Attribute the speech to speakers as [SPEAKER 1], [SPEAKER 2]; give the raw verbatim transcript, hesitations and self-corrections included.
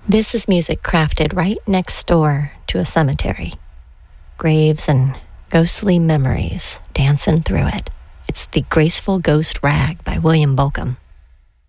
[SPEAKER 1] This is music crafted right next door to a cemetery. Graves and ghostly memories dancing through it. It's The Graceful Ghost Rag by William Bolcom.